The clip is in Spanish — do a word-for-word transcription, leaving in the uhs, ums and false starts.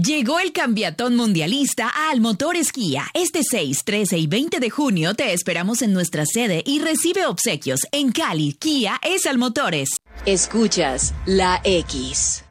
Llegó el Cambiatón Mundialista a Almotores Kia. Este seis, trece y veinte de junio te esperamos en nuestra sede y recibe obsequios. En Cali, Kia es Almotores. Escuchas La X.